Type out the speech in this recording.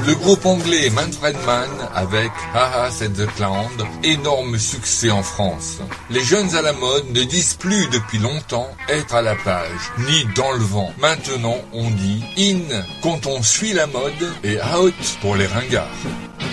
Le groupe anglais Manfred Mann avec Haha C'est the Clown, énorme succès en France. Les jeunes à la mode ne disent plus depuis longtemps être à la page, ni dans le vent. Maintenant on dit in quand on suit la mode et out pour les ringards.